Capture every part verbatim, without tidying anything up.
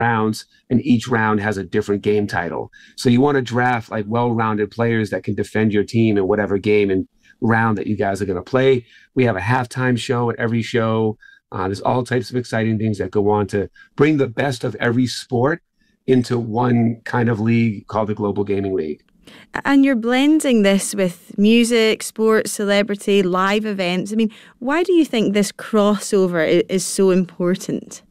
rounds, and each round has a different game title. So you want to draft like well-rounded players that can defend your team in whatever game and round that you guys are going to play. We have a halftime show at every show. Uh, there's all types of exciting things that go on to bring the best of every sport into one kind of league called the Global Gaming League. And you're blending this with music, sports, celebrity, live events. I mean, why do you think this crossover is so important?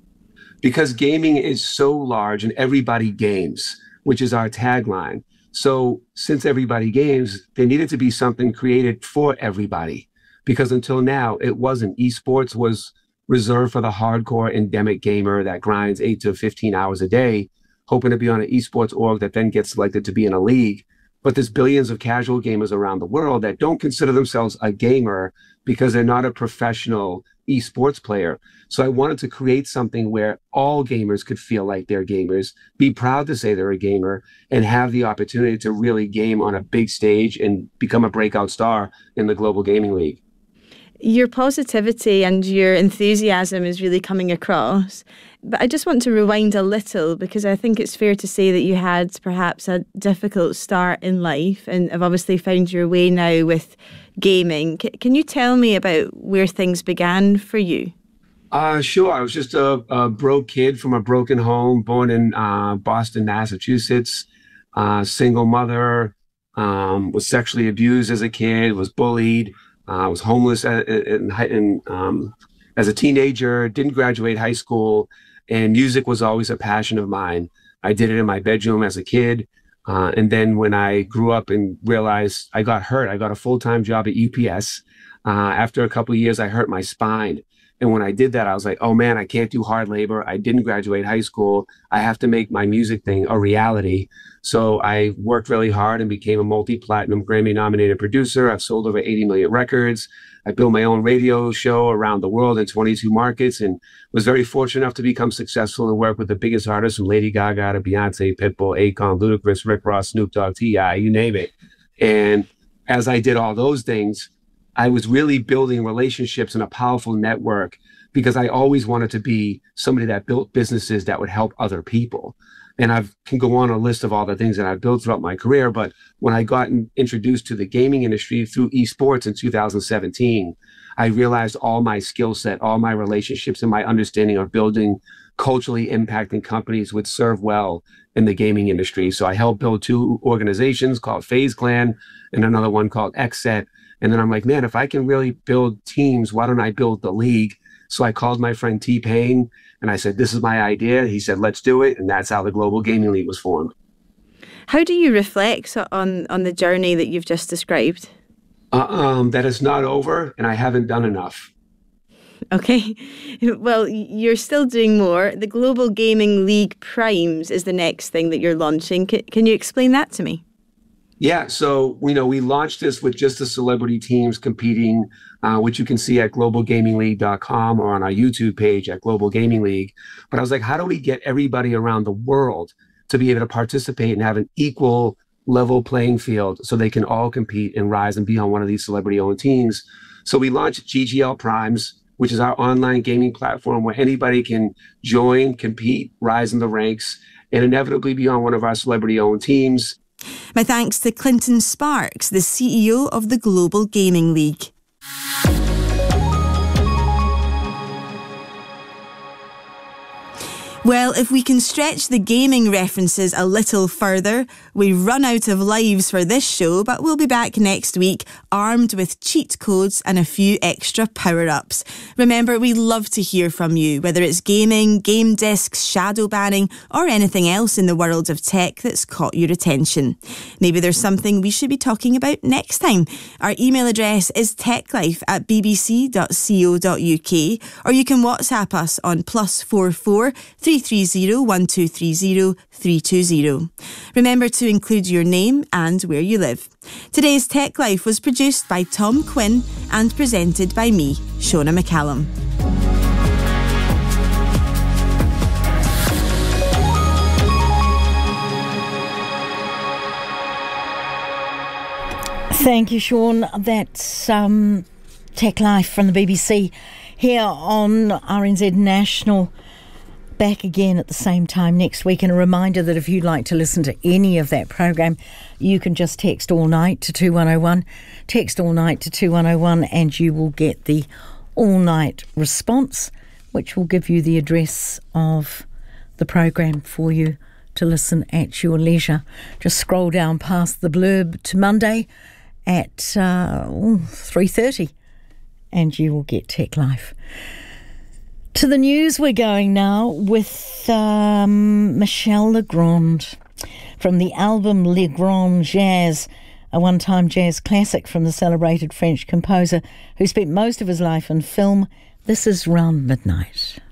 Because gaming is so large and everybody games, which is our tagline. So since everybody games, there needed to be something created for everybody. Because until now, it wasn't. Esports was reserved for the hardcore endemic gamer that grinds eight to fifteen hours a day, hoping to be on an esports org that then gets selected to be in a league. But there's billions of casual gamers around the world that don't consider themselves a gamer because they're not a professional esports player. So I wanted to create something where all gamers could feel like they're gamers, be proud to say they're a gamer, and have the opportunity to really game on a big stage and become a breakout star in the Global Gaming League. Your positivity and your enthusiasm is really coming across. But I just want to rewind a little, because I think it's fair to say that you had perhaps a difficult start in life and have obviously found your way now with gaming. C- can you tell me about where things began for you? Uh, sure. I was just a, a broke kid from a broken home, born in uh, Boston, Massachusetts, uh, single mother, um, was sexually abused as a kid, was bullied. I uh, was homeless at, in, in, um, as a teenager, didn't graduate high school, and music was always a passion of mine. I did it in my bedroom as a kid. Uh, and then when I grew up and realized I got hurt, I got a full-time job at U P S. Uh, after a couple of years, I hurt my spine. And when I did that, I was like, oh man, I can't do hard labor. I didn't graduate high school. I have to make my music thing a reality. So I worked really hard and became a multi-platinum Grammy-nominated producer. I've sold over eighty million records. I built my own radio show around the world in twenty-two markets and was very fortunate enough to become successful and work with the biggest artists from Lady Gaga to Beyonce, Pitbull, Akon, Ludacris, Rick Ross, Snoop Dogg, T I, you name it. And as I did all those things, I was really building relationships and a powerful network because I always wanted to be somebody that built businesses that would help other people. And I can go on a list of all the things that I've built throughout my career. But when I got introduced to the gaming industry through esports in two thousand seventeen, I realized all my skill set, all my relationships, and my understanding of building culturally impacting companies would serve well in the gaming industry. So I helped build two organizations called FaZe Clan and another one called X set. And then I'm like, man, if I can really build teams, why don't I build the league? So I called my friend T-Pain and I said, this is my idea. He said, let's do it. And that's how the Global Gaming League was formed. How do you reflect on, on the journey that you've just described? Uh, um, that it's not over and I haven't done enough. Okay. Well, you're still doing more. The Global Gaming League Primes is the next thing that you're launching. C- can you explain that to me? Yeah, so, you know, we launched this with just the celebrity teams competing, uh, which you can see at global gaming league dot com or on our YouTube page at Global Gaming League. But I was like, how do we get everybody around the world to be able to participate and have an equal level playing field so they can all compete and rise and be on one of these celebrity-owned teams? So we launched G G L Primes, which is our online gaming platform where anybody can join, compete, rise in the ranks, and inevitably be on one of our celebrity-owned teams. My thanks to Clinton Sparks, the C E O of the Global Gaming League. Well, if we can stretch the gaming references a little further, we run out of lives for this show, but we'll be back next week armed with cheat codes and a few extra power-ups. Remember, we love to hear from you, whether it's gaming, game discs, shadow banning, or anything else in the world of tech that's caught your attention. Maybe there's something we should be talking about next time. Our email address is techlife at bbc dot co dot uk, or you can WhatsApp us on plus four four three three zero one two three zero three two zero. Remember to include your name and where you live. Today's Tech Life was produced by Tom Quinn and presented by me, Shona McCallum. Thank you, Sean. That's um, Tech Life from the B B C here on R N Z National. back again at the same time next week. And a reminder that if you'd like to listen to any of that program, you can just text all night to two one oh one. Text all night to two one oh one and you will get the all night response, which will give you the address of the program for you to listen at your leisure. Just scroll down past the blurb to Monday at uh, three thirty and you will get Tech Life. To the news we're going now with um, Michel Legrand from the album Le Grand Jazz, a one-time jazz classic from the celebrated French composer who spent most of his life in film. This is Round Midnight.